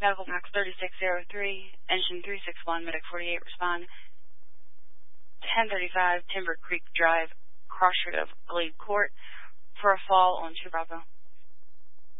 Medical Box 3603, Engine 361, Medic 48, respond. 1035 Timber Creek Drive, Crossroad of Glade Court, for a fall on 2 Bravo.